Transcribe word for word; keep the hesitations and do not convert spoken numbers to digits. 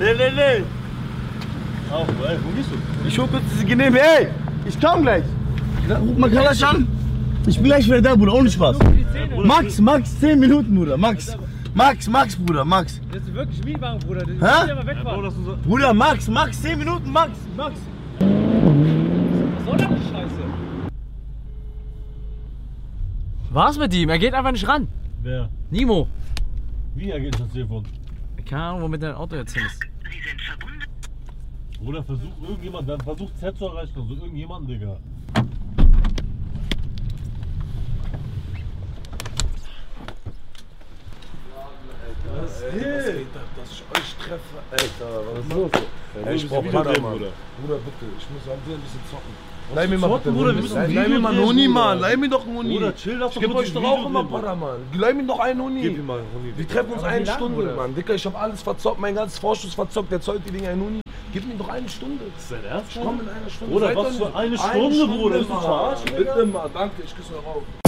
Nee, nee, nee. Auf, ey, wo gehst du? Ich hol kurz diese Genehme, ey! Ich komm gleich! Ruf mal Kalasch an! Ich bin gleich wieder da, Bruder, ohne Spaß! Max, Max, zehn Minuten, Bruder, Max! Max, Max, Bruder, Max! Das ist wirklich Mietwagen, Bruder. Das Hä? ja mal wegfahren. Ja, Bruder, Max, Max, zehn Minuten, Max, Max! was soll denn die Scheiße? Was mit ihm? Er geht einfach nicht ran. Wer? Nimo. Wie er geht das Telefon? Keine Ahnung, womit dein Auto jetzt hin ist. Oder versucht irgendjemand, dann versucht Z zu erreichen, also irgendjemanden, Digga. Was geht ab, dass ich euch treffe? Alter, was ist los? Ey, Ich brauch Bruder. Bruder, Bruder, bitte, ich muss halt ein bisschen zocken. Leih mir mal zocken, bitte, Bruder, wir müssen ein Leih mir Video mal einen drehen, Huni, Bruder. Mann. Leih mir doch einen Huni. Bruder, chill, lass Ich doch geb kurz euch ein doch auch Video immer drehen, Bruder. Para, Mann. Leih mir doch einen Huni. Gib ihm mal einen Huni. Wir treffen uns Aber eine wie lange, Stunde, Bruder? Mann. Dicker, ich hab alles verzockt, mein ganzes Vorschuss verzockt. Jetzt heute die Dinger einen Huni. Gib mir doch eine Stunde. Ist dein Ernst? Ich komm in einer Stunde. Bruder, Seid was doch für nicht- eine Stunde, Bruder? Bist du Mann. verarschen, Digga? Bitte mal, danke, ich küsse euch auf.